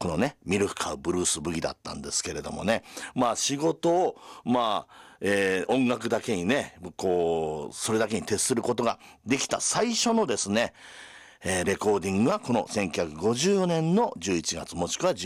このね、ミルクカウブルースブギだったんですけれどもね。まあ仕事を、音楽だけにね、こう、それだけに徹することができた最初のですね、レコーディングがこの1954年の11月もしくは